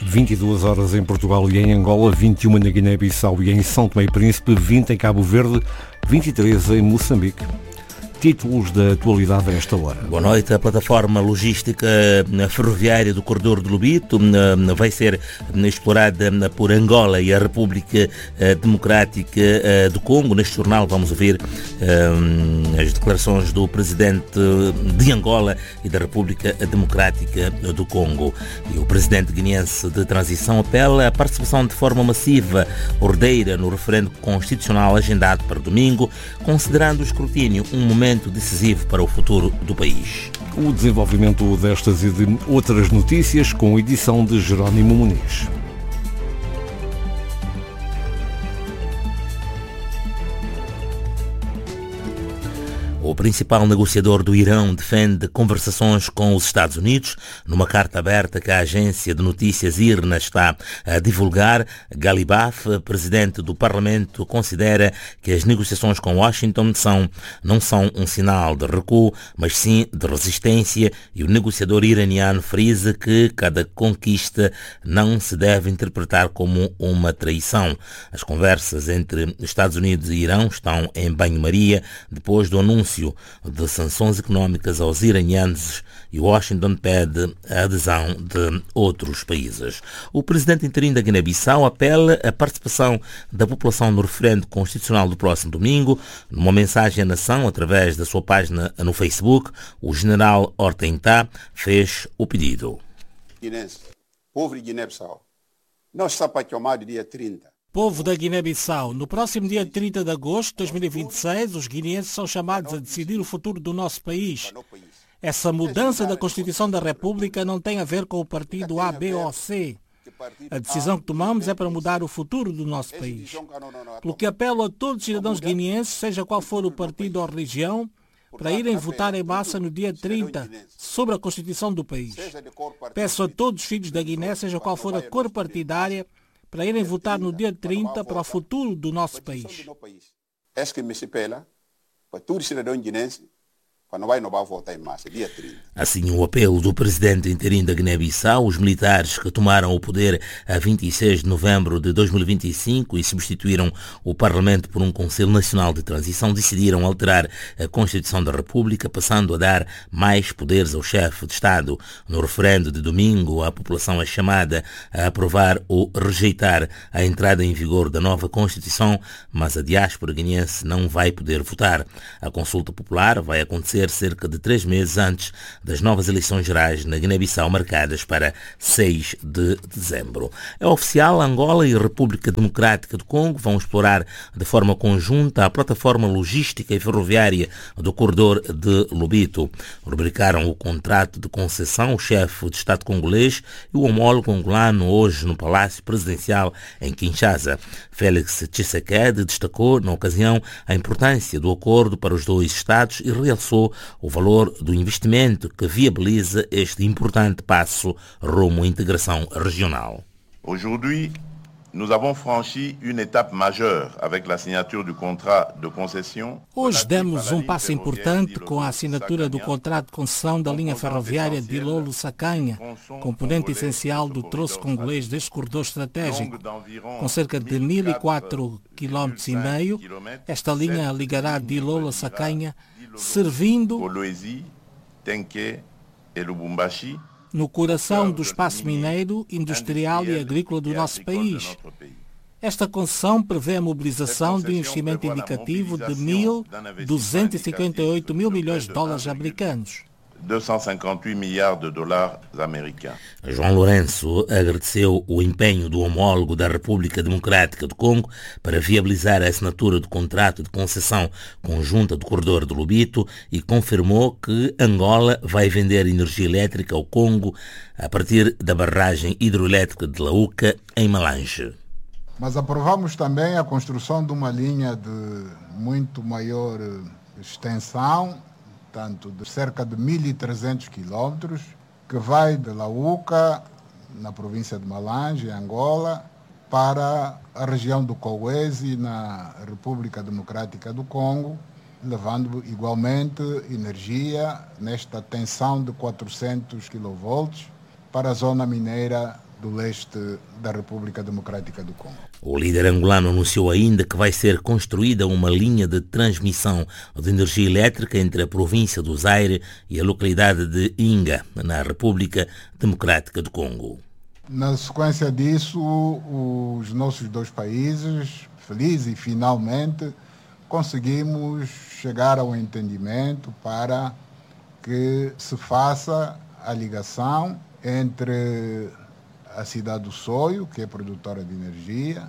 22 horas em Portugal e em Angola, 21 na Guiné-Bissau e em São Tomé e Príncipe, 20 em Cabo Verde, 23 em Moçambique. Títulos da atualidade a esta hora. Boa noite. A plataforma logística ferroviária do Corredor de Lobito vai ser explorada por Angola e a República Democrática do Congo. Neste jornal vamos ouvir as declarações do presidente de Angola e da República Democrática do Congo. E o presidente guineense de transição apela à participação de forma massiva ordeira no referendo constitucional agendado para domingo, considerando o escrutínio um momento decisivo para o futuro do país. O desenvolvimento destas e de outras notícias com edição de Jerónimo Muniz. O principal negociador do Irão defende conversações com os Estados Unidos. Numa carta aberta que a agência de notícias IRNA está a divulgar, Galibaf, presidente do Parlamento, considera que as negociações com Washington não são um sinal de recuo, mas sim de resistência, e o negociador iraniano frisa que cada conquista não se deve interpretar como uma traição. As conversas entre Estados Unidos e Irão estão em banho-maria depois do anúncio de sanções económicas aos iranianos, e Washington pede a adesão de outros países. O presidente interino da Guiné-Bissau apela à participação da população no referendo constitucional do próximo domingo. Numa mensagem à nação através da sua página no Facebook, o general Hortentá fez o pedido. Guinense, povo de Guiné-Bissau, não está para tomar dia 30. Povo da Guiné-Bissau, no próximo dia 30 de agosto de 2026, os guineenses são chamados a decidir o futuro do nosso país. Essa mudança da Constituição da República não tem a ver com o partido A, B ou C. A decisão que tomamos é para mudar o futuro do nosso país. Pelo que apelo a todos os cidadãos guineenses, seja qual for o partido ou religião, para irem votar em massa no dia 30 sobre a Constituição do país. Peço a todos os filhos da Guiné, seja qual for a cor partidária, para irem votar no dia 30 para o futuro do nosso país. É que me se pela para todos os cidadãos guineenses para não vai votar em massa, dia 30. Assim, o apelo do presidente interino da Guiné-Bissau, os militares que tomaram o poder a 26 de novembro de 2025 e substituíram o Parlamento por um Conselho Nacional de Transição, decidiram alterar a Constituição da República, passando a dar mais poderes ao chefe de Estado. No referendo de domingo, a população é chamada a aprovar ou rejeitar a entrada em vigor da nova Constituição, mas a diáspora guineense não vai poder votar. A consulta popular vai acontecer cerca de 3 meses antes das novas eleições gerais na Guiné-Bissau, marcadas para 6 de dezembro. É oficial, Angola e a República Democrática do Congo vão explorar de forma conjunta a plataforma logística e ferroviária do Corredor de Lobito. Rubricaram o contrato de concessão o chefe de Estado congolês e o homólogo angolano hoje no Palácio Presidencial em Kinshasa. Félix Tshisekedi destacou na ocasião a importância do acordo para os dois Estados e realçou o valor do investimento que viabiliza este importante passo rumo à integração regional. Aujourd'hui, nous avons franchi une étape majeure avec la signature du contrat de concession. Hoje demos um passo importante com a assinatura do contrato de concessão da linha ferroviária de Ilolo-Sakanha, componente essencial do troço congolês deste corredor estratégico. Com cerca de 1.004,5 km, esta linha ligará de Ilolo a Sakanha, servindo no coração do espaço mineiro, industrial e agrícola do nosso país. Esta concessão prevê a mobilização de um investimento indicativo de 1.258 mil milhões de dólares americanos. 258 milhões de dólares americanos. João Lourenço agradeceu o empenho do homólogo da República Democrática do Congo para viabilizar a assinatura do contrato de concessão conjunta do Corredor de Lobito e confirmou que Angola vai vender energia elétrica ao Congo a partir da barragem hidroelétrica de Lauca, em Malange. Mas aprovamos também a construção de uma linha de muito maior extensão, tanto de cerca de 1.300 quilómetros, que vai de Lauca, na província de Malange, Angola, para a região do Kolwezi, na República Democrática do Congo, levando igualmente energia nesta tensão de 400 kV para a zona mineira do leste da República Democrática do Congo. O líder angolano anunciou ainda que vai ser construída uma linha de transmissão de energia elétrica entre a província do Zaire e a localidade de Inga, na República Democrática do Congo. Na sequência disso, os nossos dois países, felizes e finalmente, conseguimos chegar ao entendimento para que se faça a ligação entre a cidade do Soio, que é produtora de energia,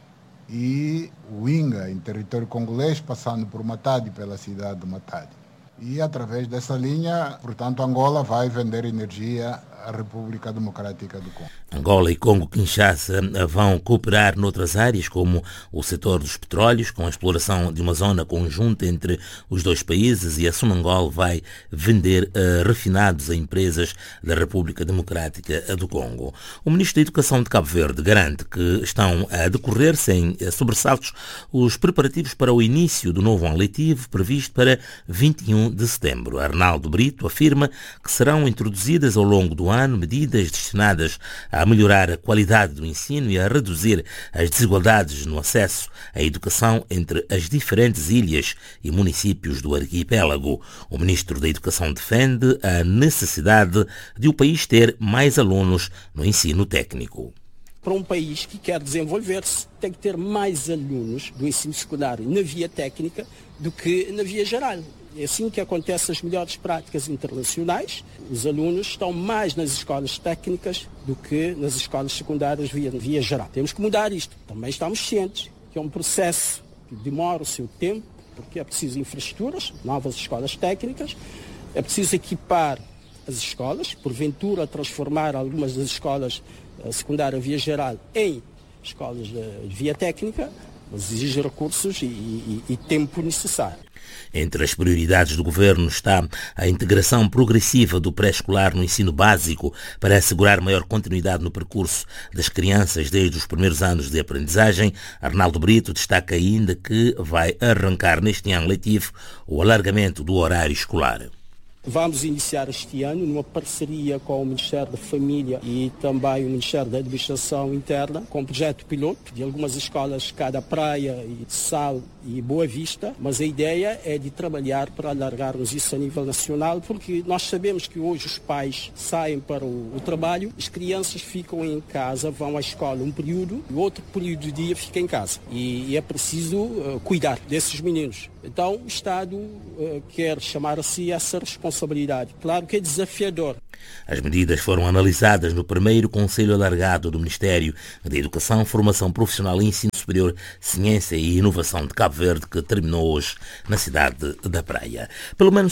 e o Inga, em território congolês, passando por Matadi, pela cidade de Matadi. E através dessa linha, portanto, Angola vai vender energia à República Democrática do Congo. Angola e Congo-Kinshasa vão cooperar noutras áreas, como o setor dos petróleos, com a exploração de uma zona conjunta entre os dois países, e a Sonangol vai vender refinados a empresas da República Democrática do Congo. O ministro da Educação de Cabo Verde garante que estão a decorrer sem sobressaltos os preparativos para o início do novo ano letivo, previsto para 21 de setembro. Arnaldo Brito afirma que serão introduzidas ao longo do ano medidas destinadas a melhorar a qualidade do ensino e a reduzir as desigualdades no acesso à educação entre as diferentes ilhas e municípios do arquipélago. O ministro da Educação defende a necessidade de o país ter mais alunos no ensino técnico. Para um país que quer desenvolver-se, tem que ter mais alunos do ensino secundário na via técnica do que na via geral. É assim que acontecem as melhores práticas internacionais. Os alunos estão mais nas escolas técnicas do que nas escolas secundárias via geral. Temos que mudar isto. Também estamos cientes que é um processo que demora o seu tempo, porque é preciso infraestruturas, novas escolas técnicas, é preciso equipar as escolas, porventura transformar algumas das escolas secundárias via geral em escolas via técnica, mas exige recursos e tempo necessário. Entre as prioridades do governo está a integração progressiva do pré-escolar no ensino básico para assegurar maior continuidade no percurso das crianças desde os primeiros anos de aprendizagem. Arnaldo Brito destaca ainda que vai arrancar neste ano letivo o alargamento do horário escolar. Vamos iniciar este ano numa parceria com o Ministério da Família e também o Ministério da Administração Interna, com um projeto piloto de algumas escolas, cada Praia e de Sal e Boa Vista, mas a ideia é de trabalhar para alargarmos isso a nível nacional, porque nós sabemos que hoje os pais saem para o trabalho, as crianças ficam em casa, vão à escola um período, e o outro período do dia fica em casa. E é preciso cuidar desses meninos. Então o Estado quer chamar a si essa responsabilidade. Claro que é desafiador. As medidas foram analisadas no primeiro Conselho Alargado do Ministério da Educação, Formação Profissional e Ensino Superior, Ciência e Inovação de Cabo Verde, que terminou hoje na cidade da Praia. Pelo menos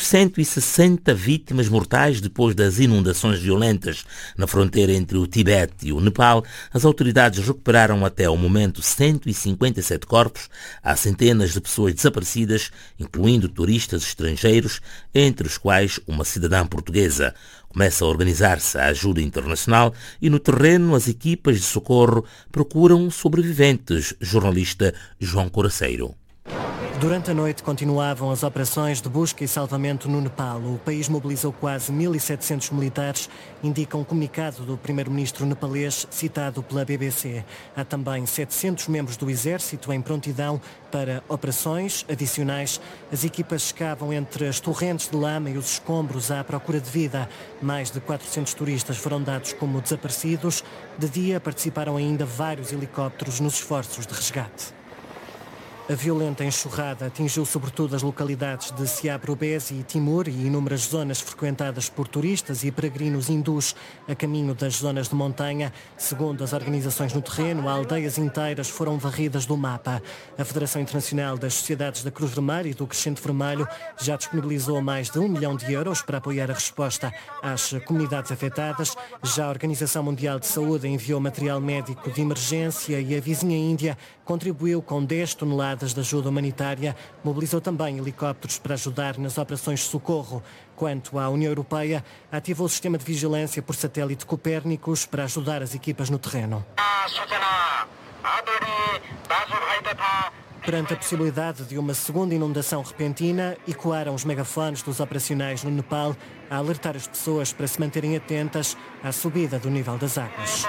160 vítimas mortais depois das inundações violentas na fronteira entre o Tibete e o Nepal. As autoridades recuperaram até o momento 157 corpos. Há centenas de pessoas desaparecidas, incluindo turistas estrangeiros, entre os quais uma cidadã portuguesa. Começa a organizar-se a ajuda internacional e no terreno as equipas de socorro procuram sobreviventes. Jornalista João Coraceiro. Durante a noite continuavam as operações de busca e salvamento no Nepal. O país mobilizou quase 1.700 militares, indica um comunicado do primeiro-ministro nepalês citado pela BBC. Há também 700 membros do exército em prontidão para operações adicionais. As equipas escavam entre as torrentes de lama e os escombros à procura de vida. Mais de 400 turistas foram dados como desaparecidos. De dia participaram ainda vários helicópteros nos esforços de resgate. A violenta enxurrada atingiu sobretudo as localidades de Siabrobesi e Timur e inúmeras zonas frequentadas por turistas e peregrinos hindus a caminho das zonas de montanha. Segundo as organizações no terreno, aldeias inteiras foram varridas do mapa. A Federação Internacional das Sociedades da Cruz Vermelha e do Crescente Vermelho já disponibilizou mais de €1 milhão para apoiar a resposta às comunidades afetadas. Já a Organização Mundial de Saúde enviou material médico de emergência e a vizinha Índia contribuiu com 10 toneladas de ajuda humanitária, mobilizou também helicópteros para ajudar nas operações de socorro. Quanto à União Europeia, ativou o sistema de vigilância por satélite Copérnicos para ajudar as equipas no terreno. Perante a possibilidade de uma segunda inundação repentina, ecoaram os megafones dos operacionais no Nepal a alertar as pessoas para se manterem atentas à subida do nível das águas.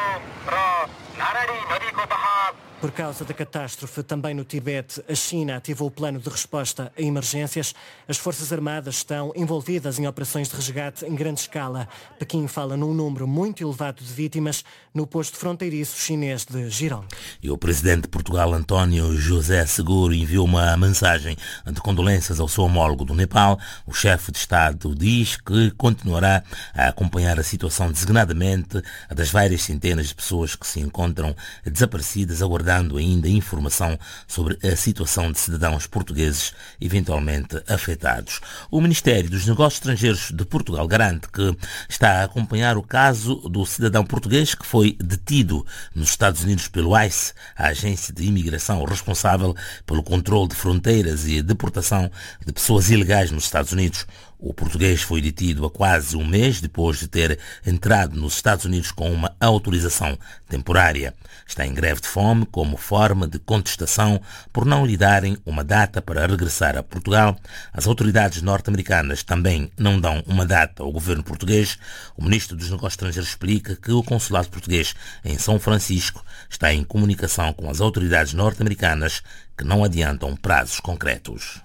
Por causa da catástrofe também no Tibete, a China ativou o plano de resposta a emergências. As Forças Armadas estão envolvidas em operações de resgate em grande escala. Pequim fala num número muito elevado de vítimas no posto fronteiriço chinês de Girong. E o presidente de Portugal, António José Seguro, enviou uma mensagem de condolências ao seu homólogo do Nepal. O chefe de Estado diz que continuará a acompanhar a situação, designadamente a das várias centenas de pessoas que se encontram desaparecidas, aguardando ainda informação sobre a situação de cidadãos portugueses eventualmente afetados. O Ministério dos Negócios Estrangeiros de Portugal garante que está a acompanhar o caso do cidadão português que foi detido nos Estados Unidos pelo ICE, a agência de imigração responsável pelo controle de fronteiras e a deportação de pessoas ilegais nos Estados Unidos. O português foi detido há quase um mês depois de ter entrado nos Estados Unidos com uma autorização temporária. Está em greve de fome como forma de contestação por não lhe darem uma data para regressar a Portugal. As autoridades norte-americanas também não dão uma data ao governo português. O ministro dos Negócios Estrangeiros explica que o consulado português em São Francisco está em comunicação com as autoridades norte-americanas que não adiantam prazos concretos.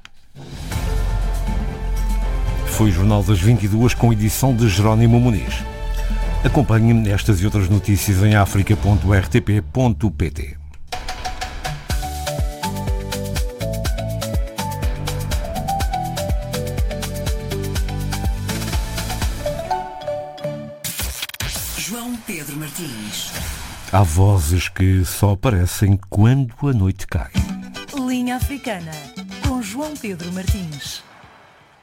Foi o Jornal das 22 com edição de Jerónimo Muniz. Acompanhe estas e outras notícias em africa.rtp.pt. João Pedro Martins. Há vozes que só aparecem quando a noite cai. Linha Africana, com João Pedro Martins.